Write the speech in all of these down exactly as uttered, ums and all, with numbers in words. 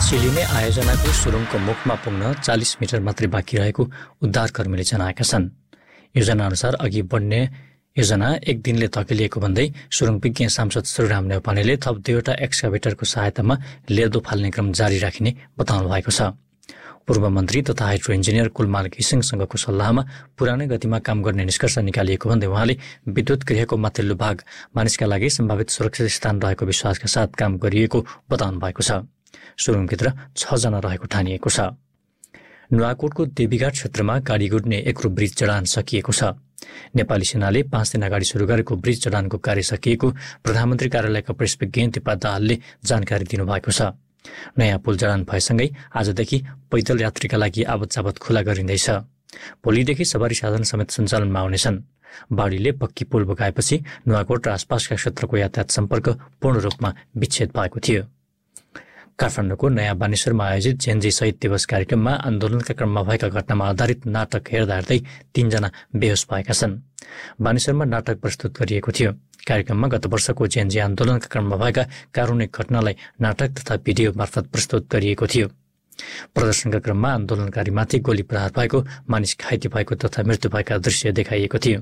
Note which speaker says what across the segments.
Speaker 1: सिलिमे आयोजनाको सुरुङको मुखमा पुग्न चालिस मिटर मात्रै बाँकी रहेको उद्धारकर्मीले जनाएका छन्। योजना अनुसार अघि बढ्ने योजना एक दिनले धकेलिएको भन्दै सुरुङ विज्ञ सांसद श्रीराम नेउपानेले थप दुईवटा एक्सकाभेटरको सहायतामा लेदो फाल्ने क्रम जारी राखिने बताउनु भएको छ। पूर्व मन्त्री तथा हाइड्रो इन्जिनियर कुलमाल घिसिङसँगको सल्लाहमा पुरानै गतिमा काम गर्ने निष्कर्ष निकालिएको भन्दै उहाँले विद्युत गृहको माथिल्लो भाग मानिसका लागि सम्भावित सुरक्षित स्थान रहेको विश्वासका साथ काम गरिएको बताउनु भएको छ। सुरुङभित्र छजना रहेको ठानिएको छ। नुवाकोटको देवीघाट क्षेत्रमा गाडी गुड्ने एकरो ब्रिज जडान सकिएको छ। नेपाली सेनाले पाँच दिन अगाडि सुरु गरेको ब्रिज जडानको कार्य सकिएको प्रधानमन्त्री कार्यालयका प्रेस विज्ञ दिपा दाहालले जानकारी दिनुभएको छ। नयाँ पुल जडान भएसँगै आजदेखि पैदल यात्रीका लागि आवत जावत खुला गरिँदैछ। भोलिदेखि सवारी साधन समेत सञ्चालनमा आउनेछन्। बाढीले पक्की पुल बगाएपछि नुवाकोट र आसपासका क्षेत्रको यातायात सम्पर्क पूर्ण रूपमा विच्छेद भएको थियो। काठमाडौँको नयाँ बानेश्वरमा आयोजित जेएनजी शहीद दिवस कार्यक्रममा आन्दोलनका क्रममा भएका घटनामा आधारित नाटक हेर्दा हेर्दै तीनजना बेहोस भएका छन्। बानेश्वरमा नाटक प्रस्तुत गरिएको थियो। कार्यक्रममा गत वर्षको जेएनजी आन्दोलनका क्रममा भएका कारुणिक घटनालाई नाटक तथा भिडियो मार्फत प्रस्तुत गरिएको थियो। प्रदर्शनका क्रममा आन्दोलनकारीमाथि गोली प्रहार भएको, मानिस घाइते भएको तथा मृत्यु भएका दृश्य देखाइएको थियो।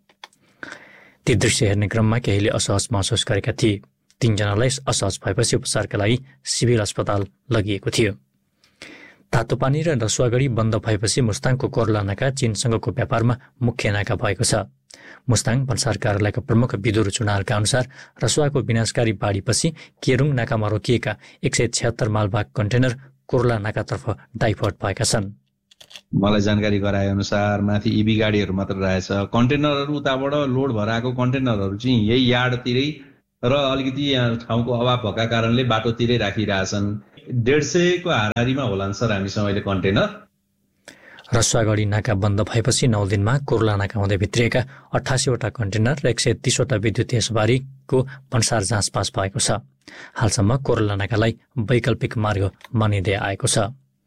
Speaker 1: ती दृश्य हेर्ने क्रममा केहीले असहज महसुस गरेका थिए। तीनजनालाई असहज भएपछि उपचारका लागि सिभिल अस्पताल लगिएको थियो। तातोपानी र रसुवागढी बन्द भएपछि मुस्ताङको कोर्ला नाका चीनसँगको व्यापारमा मुख्य नाका भएको छ। मुस्ताङ भन्सार कार्यालयका प्रमुख विदुर चुनारका अनुसार रसुवाको विनाशकारी बाढीपछि केरुङ नाकामा रोकिएका एक सय छ्यात्तर मालवाहक कन्टेनर कोर्ला नाकातर्फ डाइभर्ट भएका छन्।
Speaker 2: मलाई जानकारी गराए अनुसार माथि इबी गाडीहरू मात्र रहेछ। कन्टेनरहरू उताबाट लोड भएर आएको कन्टेनरहरू चाहिँ यही यार्डतिरै र अलिकति ठाउँको अभाव भएका कारणले बाटोतिरै राखिरहेछन्। डेढ सयको हाराहारीमा होलान् सर हामीसँग अहिले कन्टेनर।
Speaker 1: रसुवागढी नाका बन्द भएपछि नौ दिनमा कोर्ला नाका हुँदै भित्रिएका अठासीवटा कन्टेनर र एक सय तीसवटा विद्युतीय सवारीको भन्सार जाँचपास भएको छ। हालसम्म कोर्ला नाकालाई वैकल्पिक मार्ग मानिँदै आएको छ।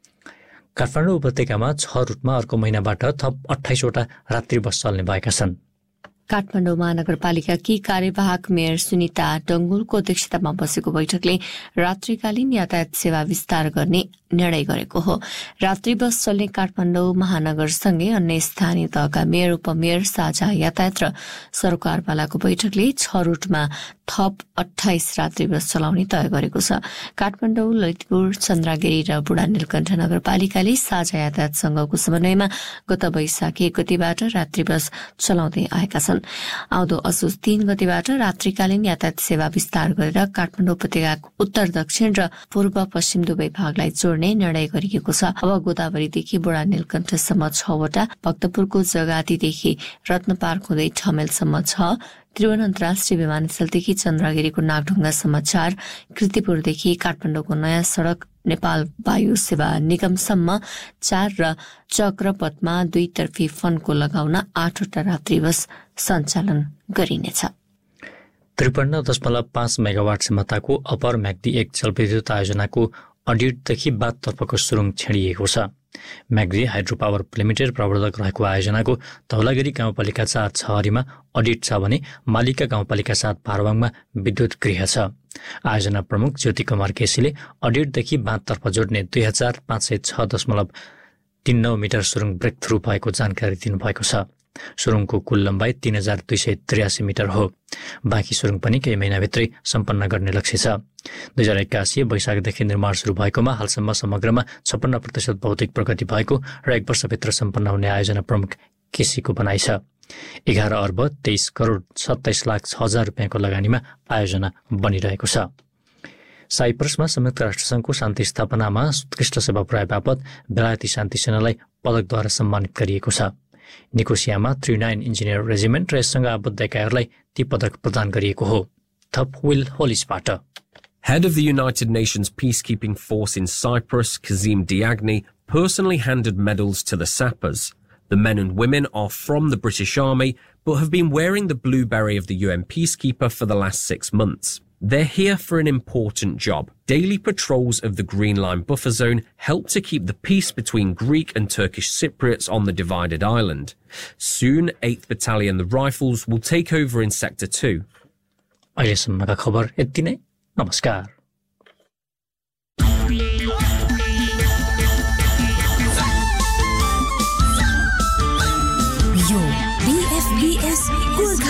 Speaker 1: काठमाडौँ उपत्यकामा छ रुटमा अर्को महिनाबाट थप अठाइसवटा रात्रि बस चल्ने भएका छन्।
Speaker 3: काठमाडौँ महानगरपालिकाकी कार्यवाहक मेयर सुनिता डंगुलको अध्यक्षतामा बसेको बैठकले रात्रिकालीन यातायात सेवा विस्तार गर्ने निर्णय गरेको हो। रात्रि बस चल्ने काठमाडौँ महानगरसँगै अन्य स्थानीय तहका मेयर, उपमेयर, साझा यातायात र सरकारवालाको बैठकले छ रूटमा थप अठाइस रात्रि बस चलाउने तय गरेको छ। काठमाडौँ, ललितपुर, चन्द्रगिरी र बुढा नीलकण्ठ नगरपालिकाले साझा यातायात संघको समन्वयमा गत वैशाख एक गतिबाट रात्रि बस चलाउँदै आएका छन्। आउँदो असोज तीन गतिबाट रात्रिकालीन यातायात सेवा विस्तार गरेर काठमाडौँ उपत्यकाको उत्तर, दक्षिण र पूर्व पश्चिम दुवै भागलाई जोड्ने निर्णय गरिएको छ। अब गोदावरीदेखि बुढा नीलकण्ठसम्म छवटा, भक्तपुरको जगातीदेखि रत्नपार्क हुँदै ठमेलसम्म छ, त्रिभुवन अन्तर्राष्ट्रिय विमानस्थलदेखि चन्द्रगिरीको नागढुङ्गासम्म चार, कृतिपुरदेखि काठमाडौँको नयाँ सड़क नेपाल वायु सेवा निगमसम्म चार र चक्रपथमा दुईतर्फी फन्को लगाउन आठवटा रात्रि बस सञ्चालन गरिनेछ।
Speaker 1: त्रिपन्न दशमलव पाँच मेगावाट क्षमताको अपर म्याग्दी एक जलविद्युत आयोजनाको अडिटदेखि बादतर्फको सुरुङ छेडिएको छ। म्याग्दी हाइड्रो पावर लिमिटेड प्रवर्धक रहेको आयोजनाको धौलागिरी गाउँपालिका चार छहरीमा अडिट छ भने मालिका गाउँपालिका सात भारवाङमा विद्युत गृह छ। आयोजना प्रमुख ज्योति कुमार केसीले अडिटदेखि बाँधतर्फ जोड्ने दुई हजार पाँच सय छ दशमलव तीन नौ मिटर सुरुङ ब्रेक थ्रु भएको जानकारी दिनुभएको छ। सुरुङको कुल लम्बाइ तीन हजार दुई सय त्रियासी मिटर हो। बाँकी सुरुङ पनि केही महिनाभित्रै सम्पन्न गर्ने लक्ष्य छ। दुई हजार एक्कासी वैशाखदेखि निर्माण शुरू भएकोमा हालसम्म समग्रमा छप्पन्न प्रतिशत भौतिक प्रगति भएको र एक वर्षभित्र सम्पन्न हुने आयोजना प्रमुख केसीको भनाइ छ। एघार अर्ब तेइस करोड सत्ताइस लाख छ हजार रुपियाँको लगानीमा आयोजना बनिरहेको छ। साइप्रसमा संयुक्त राष्ट्रसङ्घको शान्ति स्थापनामा उत्कृष्ट सेवा पुर्याए बापत बेलायती शान्ति सेनालाई पदकद्वारा सम्मानित गरिएको छ। निकोसियामा थ्री नाइन इन्जिनियर रेजिमेन्ट र यससँग आबद्ध एकाइहरूलाई ती पदक प्रदान गरिएको हो। थप will होलिसबाट
Speaker 4: Head of the United Nations peacekeeping force in Cyprus, Kazim Diagni, personally handed medals to the sappers. The men and women are from the British Army, but have been wearing the blue beret of the U N peacekeeper for the last six months. They're here for an important job. Daily patrols of the Green Line buffer zone help to keep the peace between Greek and Turkish Cypriots on the divided island. Soon, eighth Battalion the Rifles will take over in Sector two.
Speaker 1: अहिलेसम्मका खबर यति नै। नमस्कार।
Speaker 5: यो बीएफबीएस गोर्खा